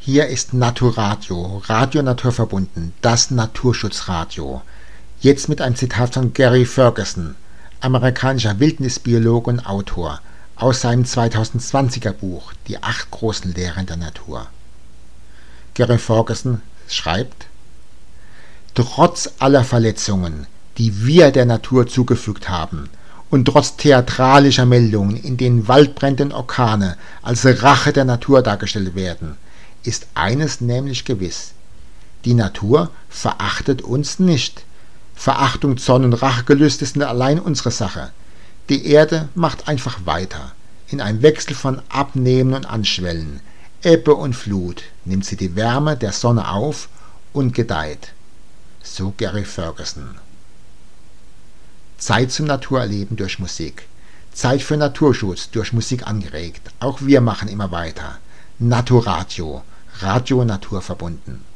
Hier ist Naturadio, Radio naturverbunden, das Naturschutzradio. Jetzt mit einem Zitat von Gary Ferguson, amerikanischer Wildnisbiologe und Autor, aus seinem 2020er Buch Die 8 großen Lehren der Natur. Gary Ferguson schreibt: Trotz aller Verletzungen, die wir der Natur zugefügt haben, und trotz theatralischer Meldungen, in denen Waldbrände und Orkane als Rache der Natur dargestellt werden, ist eines nämlich gewiss: Die Natur verachtet uns nicht. Verachtung, Zorn und Rachegelüste sind allein unsere Sache. Die Erde macht einfach weiter. In einem Wechsel von Abnehmen und Anschwellen, Ebbe und Flut, nimmt sie die Wärme der Sonne auf und gedeiht. So Gary Ferguson. Zeit zum Naturerleben durch Musik. Zeit für Naturschutz durch Musik angeregt. Auch wir machen immer weiter. Naturadio, Radio naturverbunden.